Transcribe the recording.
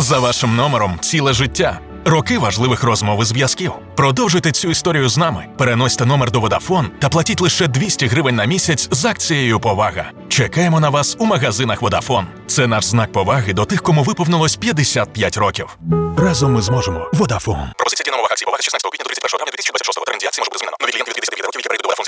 За вашим номером ціле життя. Роки важливих розмов і зв'язків. Продовжуйте цю історію з нами. Переносьте номер до Vodafone та платіть лише 200 гривень на місяць з акцією «Повага». Чекаємо на вас у магазинах Vodafone. Це наш знак поваги до тих, кому виповнилось 55 років. Разом ми зможемо. Vodafone. Пропозиція дія на умовах акції «Повага» з 16 квітня до 31 травня 2026. Термін дії акції може бути змінено. Нові клієнти від 59 років, які перейдуть до Vodafone.